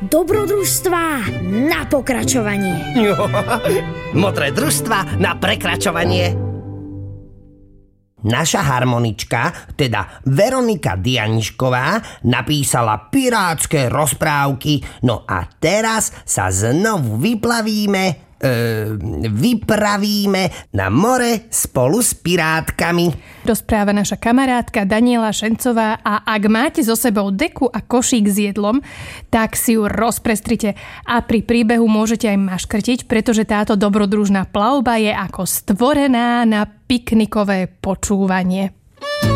Dobrodružstvá na pokračovanie. Modré družstva na prekračovanie. Naša harmonička, teda Veronika Dianišková, napísala pirátske rozprávky, no a teraz sa znovu vypravíme na more spolu s pirátkami. Rozpráva naša kamarátka Daniela Šencová a ak máte so sebou deku a košík s jedlom, tak si ju rozprestrite a pri príbehu môžete aj maškrtiť, pretože táto dobrodružná plavba je ako stvorená na piknikové počúvanie.